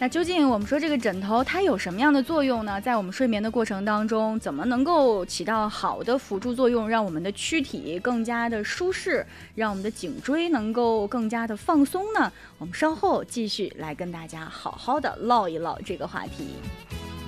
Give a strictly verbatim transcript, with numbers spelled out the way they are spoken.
那究竟我们说这个枕头它有什么样的作用呢？在我们睡眠的过程当中，怎么能够起到好的辅助作用，让我们的躯体更加的舒适，让我们的颈椎能够更加的放松呢？我们稍后继续来跟大家好好的唠一唠这个话题。